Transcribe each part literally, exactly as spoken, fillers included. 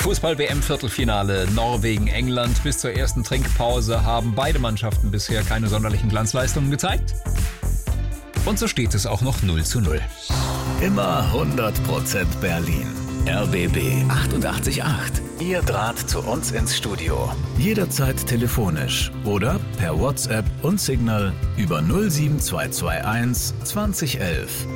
Fußball-W M-Viertelfinale Norwegen-England. Bis zur ersten Trinkpause haben beide Mannschaften bisher keine sonderlichen Glanzleistungen gezeigt. Und so steht es auch noch null zu null. Immer hundert Prozent Berlin. R B B achtundachtzig Komma acht. Ihr Draht zu uns ins Studio. Jederzeit telefonisch oder per WhatsApp und Signal über null sieben zwei zwei eins zwanzig elf.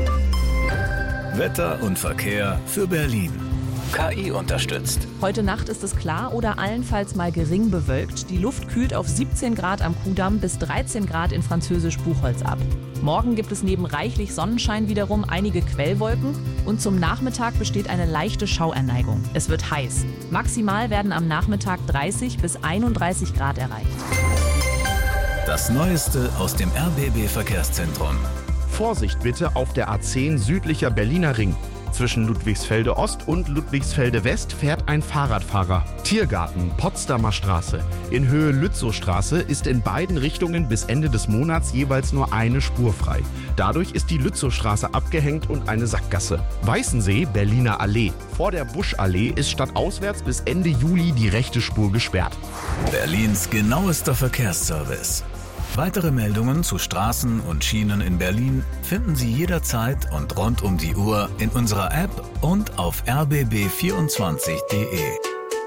Wetter und Verkehr für Berlin. K I unterstützt. Heute Nacht ist es klar oder allenfalls mal gering bewölkt. Die Luft kühlt auf siebzehn Grad am Kudamm bis dreizehn Grad in Französisch-Buchholz ab. Morgen gibt es neben reichlich Sonnenschein wiederum einige Quellwolken und zum Nachmittag besteht eine leichte Schauerneigung. Es wird heiß. Maximal werden am Nachmittag dreißig bis einunddreißig Grad erreicht. Das Neueste aus dem R B B-Verkehrszentrum. Vorsicht bitte auf der A zehn südlicher Berliner Ring. Zwischen Ludwigsfelde Ost und Ludwigsfelde West fährt ein Fahrradfahrer. Tiergarten, Potsdamer Straße. In Höhe Lützowstraße ist in beiden Richtungen bis Ende des Monats jeweils nur eine Spur frei. Dadurch ist die Lützowstraße abgehängt und eine Sackgasse. Weißensee, Berliner Allee. Vor der Buschallee ist stadtauswärts bis Ende Juli die rechte Spur gesperrt. Berlins genauester Verkehrsservice. Weitere Meldungen zu Straßen und Schienen in Berlin finden Sie jederzeit und rund um die Uhr in unserer App und auf r b b vierundzwanzig punkt d e.